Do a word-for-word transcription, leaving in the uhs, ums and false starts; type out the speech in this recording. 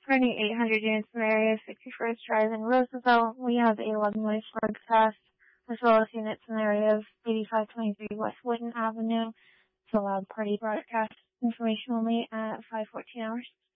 running eight hundred units in the area of sixty-first Drive in Roosevelt. We have a eleven way broadcast, as well as units in the area of eighty-five twenty-three West Whitten Avenue. It's a loud party broadcast. Information only at five fourteen hours.